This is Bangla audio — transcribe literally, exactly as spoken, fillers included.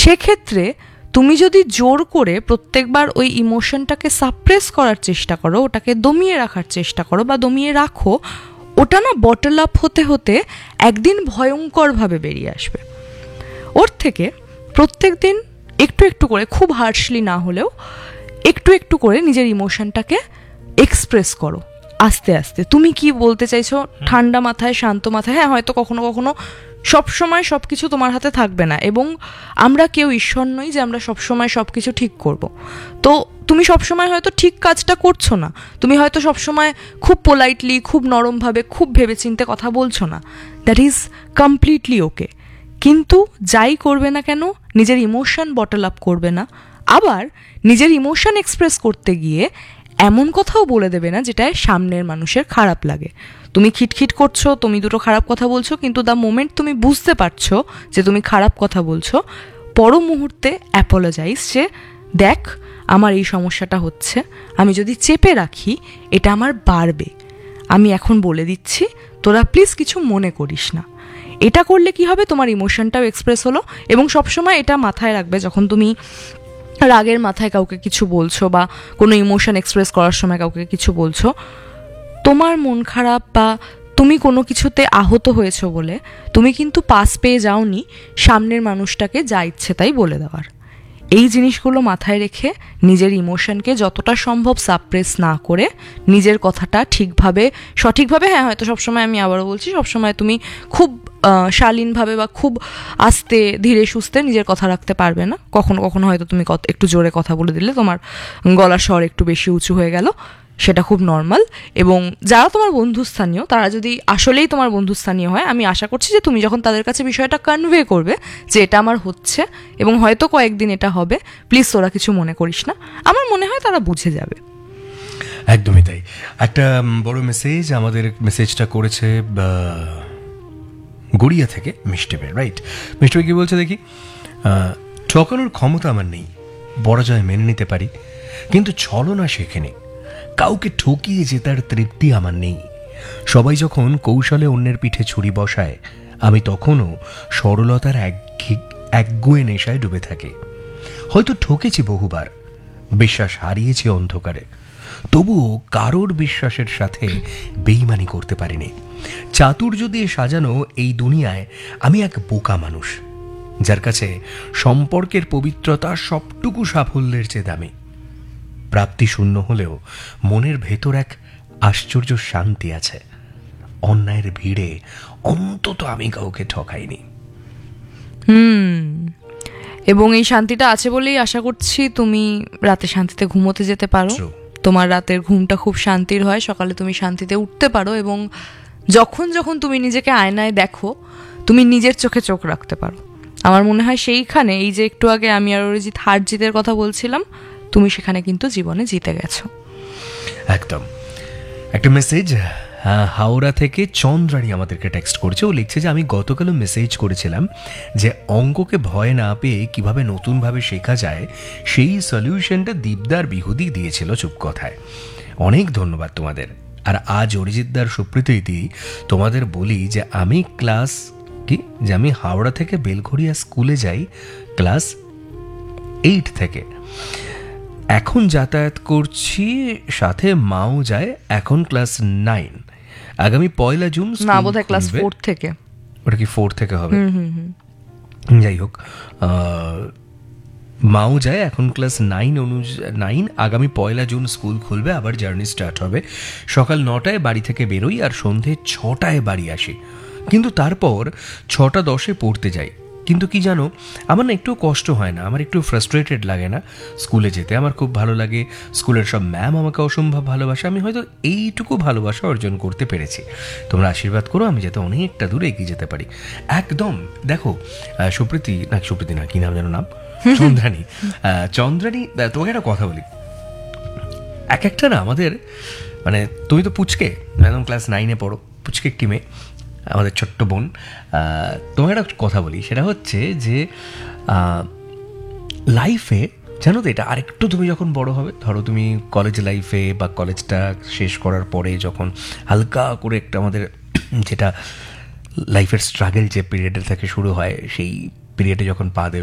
সেক্ষেত্রে তুমি যদি জোর করে প্রত্যেকবার ওই ইমোশনটাকে সাপ্রেস করার চেষ্টা করো, ওটাকে দমিয়ে রাখার চেষ্টা করো বা দমিয়ে রাখো, ওটা না বটল আপ হতে হতে একদিন ভয়ঙ্করভাবে বেরিয়ে আসবে। ওর থেকে প্রত্যেক দিন একটু একটু করে, খুব হার্শলি না হলেও একটু একটু করে নিজের ইমোশনটাকে এক্সপ্রেস করো আস্তে আস্তে। তুমি কি বলতে চাইছো ঠান্ডা মাথায়, শান্ত মাথায়। হ্যাঁ, হয়তো কখনো কখনো সবসময় সব কিছু তোমার হাতে থাকবে না, এবং আমরা কেউ ঈশ্বর নই যে আমরা সবসময় সব কিছু ঠিক করব। তো তুমি সবসময় হয়তো ঠিক কাজটা করছো না, তুমি হয়তো সবসময় খুব পোলাইটলি, খুব নরমভাবে, খুব ভেবেচিন্তে কথা বলছো না। দ্যাট ইজ কমপ্লিটলি ওকে। কিন্তু যাই করবে না কেন, নিজের ইমোশন বটল আপ করবে না। আবার নিজের ইমোশন এক্সপ্রেস করতে গিয়ে এমন কথাও বলে দেবে না যেটায় সামনের মানুষের খারাপ লাগে। তুমি খিটখিট করছো, তুমি দুটো খারাপ কথা বলছো, কিন্তু দ্য মোমেন্ট তুমি বুঝতে পারছো যে তুমি খারাপ কথা বলছো, পর মুহূর্তে অ্যাপোলোজাইজ যে দেখ আমার এই সমস্যাটা হচ্ছে, আমি যদি চেপে রাখি এটা আমার বাড়বে, আমি এখন বলে দিচ্ছি, তোরা প্লিজ কিছু মনে করিস না। এটা করলে কি হবে, তোমার ইমোশনটাও এক্সপ্রেস হলো। এবং সবসময় এটা মাথায় রাখবে, যখন তুমি রাগের মাথায় কাউকে কিছু বলছো বা কোনো ইমোশন এক্সপ্রেস করার সময় কাউকে কিছু বলছো, তোমার মন খারাপ বা তুমি কোনো কিছুতে আহত হয়েছো বলে তুমি কিন্তু পাস পেয়ে যাওনি সামনের মানুষটাকে যা ইচ্ছে তাই বলে দেওয়ার। এই জিনিসগুলো মাথায় রেখে নিজের ইমোশনকে যতটা সম্ভব সাপ্রেস না করে নিজের কথাটা ঠিকভাবে, সঠিকভাবে, হ্যাঁ হয়তো সবসময়, আমি আবারও বলছি, সবসময় তুমি খুব শালীনভাবে বা খুব আস্তে ধীরে সুস্থে নিজের কথা রাখতে পারবে না। কখনো কখনো হয়তো তুমি একটু জোরে কথা বলে দিলে তোমার গলার স্বর একটু বেশি উঁচু হয়ে গেল, সেটা খুব নর্মাল। এবং যারা তোমার বন্ধুস্থানীয়, তারা যদি আসলেই তোমার বন্ধুস্থানীয় হয়, আমি আশা করছি যে তুমি যখন তাদের কাছে বিষয়টা কনভে করবে যে এটা আমার হচ্ছে এবং হয়তো কয়েকদিন এটা হবে, প্লিজ তোরা কিছু মনে করিস না, আমার মনে হয় তারা বুঝে যাবে। একদমই তাই। একটা বড় মেসেজ, আমাদের মেসেজটা করেছে গড়িয়া থেকে মিষ্টি ভাই, রাইট? মিষ্টি ভাই কি বলছে দেখি, ঠকানোর ক্ষমতা আমার নেই, পরাজয় মেনে নিতে পারি, কিন্তু ছলনা শেখেনি। কাউকে ঠকিয়ে জেতার তৃপ্তি আমার নেই। সবাই যখন কৌশলে অন্যের পিঠে ছুরি বসায়, আমি তখনও সরলতার একগুঁয়ে নেশায় ডুবে থাকি। হয়তো ঠকেছি বহুবার, বিশ্বাস হারিয়েছি অন্ধকারে, তবুও কারোর বিশ্বাসের সাথে বেইমানি করতে পারিনি। চাতুর্য দিয়ে সাজানো এই দুনিয়ায় আমি এক বোকা মানুষ, যার কাছে সম্পর্কের পবিত্রতা সবটুকু সাফল্যের চেয়ে দামি। প্রাপ্তি শূন্য হলেও মনের ভেতর এক আশ্চর্য শান্তি আছে। অন্যায়ের ভিড়ে অন্তত আমি কাউকে ঠকাইনি। হুম এবং এই শান্তিটা আছে বলেই আশা করছি তুমি রাতে শান্তিতে ঘুমোতে যেতে পারো। তোমার রাতের ঘুমটা খুব শান্তির হয়, সকালে তুমি শান্তিতে উঠতে পারো, এবং যখন যখন তুমি নিজেকে আয়নায় দেখো তুমি নিজের চোখে চোখ রাখতে পারো। আমার মনে হয় সেইখানে, এই যে একটু আগে আমি আর অরিজিৎ হার জিতের কথা বলছিলাম, তুমি সেখানে কিন্তু জীবনে জিতে গেছো। একদম। একটা মেসেজ হাওড়া থেকে চন্দ্রাণী আমাদেরকে টেক্সট করছে। ও লিখছে যে আমি গতকালও মেসেজ করেছিলাম যে অঙ্ককে ভয় না পেয়ে কিভাবে নতুনভাবে শেখা যায়, সেই সলিউশনটা দীপদার বিহুদি দিয়েছিল চুপ কথায়। অনেক ধন্যবাদ তোমাদের। আর আজ অরিজিৎদার সুপ্রীতি তোমাদের বলি যে আমি ক্লাস কি যে আমি হাওড়া থেকে বেলঘড়িয়া স্কুলে যাই ক্লাস এইট থেকে, এখন যাতায়াত করছি, সাথে মাও যায়, এখন ক্লাস নাইন। আগামী পয়লা জুন না বোধহয় ক্লাস ফোর থেকে, ওটা কি ফোর থেকে হবে? যাই হোক, মাও যায়, এখন ক্লাস নাইন নাইন আগামী পয়লা জুন স্কুল খুলবে, আবার জার্নি স্টার্ট হবে। সকাল নটায় বাড়ি থেকে বেরোই আর সন্ধে ছটায় বাড়ি আসি, কিন্তু তারপর ছটা দশে পড়তে যাই। কিন্তু কি জানো, আমার না একটু কষ্ট হয় না, আমার একটু ফ্রাস্ট্রেটেড লাগে না স্কুলে যেতে। আমার খুব ভালো লাগে, স্কুলের সব ম্যাম আমাকে অসম্ভব ভালোবাসে। আমি হয়তো এইটুকু ভালোবাসা অর্জন করতে পেরেছি। তোমরা আশীর্বাদ করো আমি যাতে অনেকটা দূরে এগিয়ে যেতে পারি। একদম। দেখো সুপ্রীতি, না সুপ্রীতি না, কি নাম যেন নাম, চন্দ্রাণী। চন্দ্রাণী, তোমাকে একটা কথা বলি, এক একটা না আমাদের, মানে তুমি তো পুচকে, একদম ক্লাস নাইনে পড়ো, পুচকে একটি মেয়ে, আমাদের ছোট্ট বোন। তোমাকে একটা কথা বলি, সেটা হচ্ছে যে লাইফে জানো তো, এটা আরেকটু তুমি যখন বড় হবে, ধরো তুমি কলেজ লাইফে বা কলেজটা শেষ করার পরে যখন হালকা করে একটা আমাদের যেটা লাইফের স্ট্রাগল যে পিরিয়ডের থেকে শুরু হয়, সেই পিরিয়ডে যখন পা দেবে,